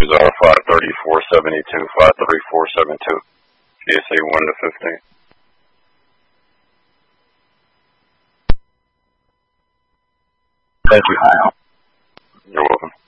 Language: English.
are 53472, 53472. GSA 1 to 15. Thank you. You're welcome.